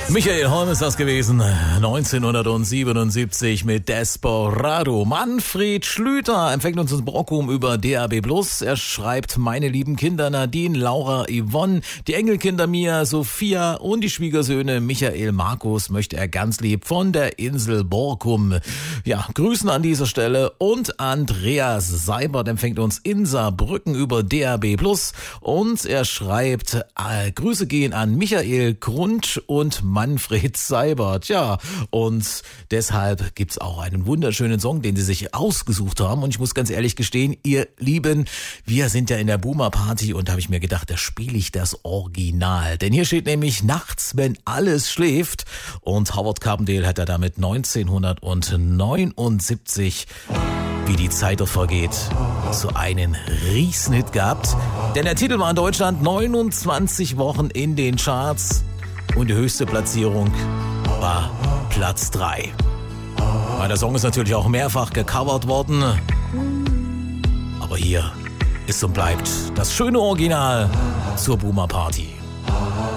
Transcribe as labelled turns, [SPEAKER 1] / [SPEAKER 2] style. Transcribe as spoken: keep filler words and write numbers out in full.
[SPEAKER 1] Michael Holm ist das gewesen, neunzehnhundertsiebenundsiebzig mit Desperado. Manfred Schlüter empfängt uns in Borkum über D A B plus. Er schreibt: Meine lieben Kinder Nadine, Laura, Yvonne, die Enkelkinder Mia, Sophia und die Schwiegersöhne Michael, Markus möchte er ganz lieb von der Insel Borkum. Ja, grüßen an dieser Stelle. Und Andreas Seibert empfängt uns in Saarbrücken über D A B plus. Und er schreibt, äh, Grüße gehen an Michael Grund und Manfred Seibert. Ja, und deshalb gibt's auch einen wunderschönen Song, den sie sich ausgesucht haben. Und ich muss ganz ehrlich gestehen, ihr Lieben, wir sind ja in der Boomer Party und da habe ich mir gedacht, da spiele ich das Original. Denn hier steht nämlich Nachts, wenn alles schläft. Und Howard Carpendale hat er damit neunzehnhundertneunundsiebzig, wie die Zeit doch vergeht, so einen Riesenhit gehabt. Denn der Titel war in Deutschland neunundzwanzig Wochen in den Charts. Und die höchste Platzierung war Platz drei. Der Song ist natürlich auch mehrfach gecovert worden. Aber hier ist und bleibt das schöne Original zur Boomer Party.